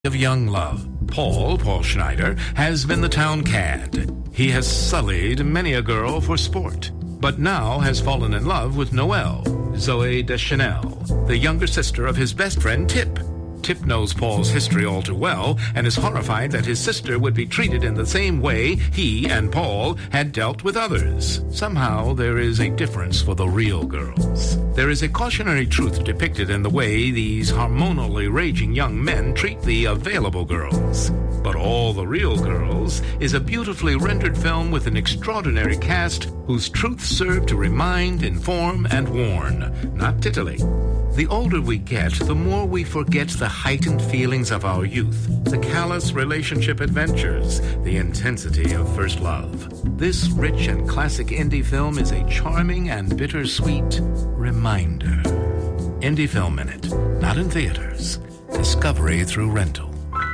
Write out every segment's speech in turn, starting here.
Of young love. Paul Schneider, has been the town cad. He has sullied many a girl for sport, but now has fallen in love with Noelle, Zoe Deschanel, the younger sister of his best friend Tip. Tip knows Paul's history all too well and is horrified that his sister would be treated in the same way he and Paul had dealt with others. Somehow there is a difference for the real girls. There is a cautionary truth depicted in the way these hormonally raging young men treat the available girls. But All the Real Girls is a beautifully rendered film with an extraordinary cast whose truths serve to remind, inform, and warn, not titillate. The older we get, the more we forget the heightened feelings of our youth, the callous relationship adventures, the intensity of first love. This rich and classic indie film is a charming and bittersweet reminder. Indie Film Minute, not in theaters. Discovery through rental.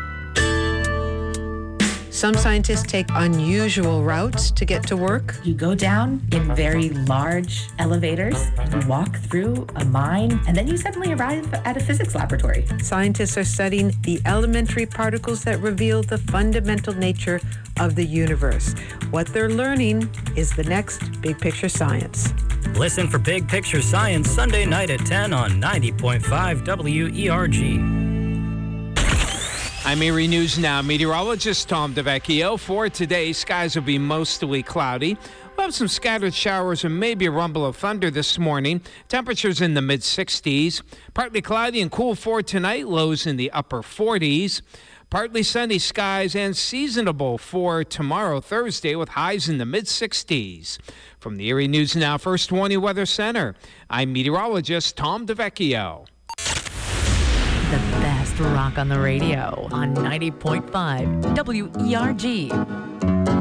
Some scientists take unusual routes to get to work. You go down in very large elevators, you walk through a mine, and then you suddenly arrive at a physics laboratory. Scientists are studying the elementary particles that reveal the fundamental nature of the universe. What they're learning is the next Big Picture Science. Listen for Big Picture Science Sunday night at 10 on 90.5 WERG. I'm Erie News Now meteorologist Tom DeVecchio. For today, skies will be mostly cloudy. We'll have some scattered showers and maybe a rumble of thunder this morning. Temperatures in the mid-60s. Partly cloudy and cool for tonight. Lows in the upper 40s. Partly sunny skies and seasonable for tomorrow, Thursday, with highs in the mid-60s. From the Erie News Now First Warning Weather Center, I'm meteorologist Tom DeVecchio. The best rock on the radio on 90.5 WERG.